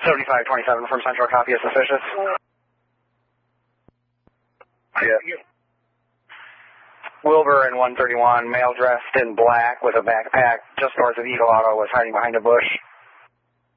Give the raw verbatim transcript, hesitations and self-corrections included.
seventy-five twenty-seven from Central, copy is suspicious. Yeah. Wilbur in one thirty-one, male dressed in black with a backpack just north of Eagle Auto was hiding behind a bush.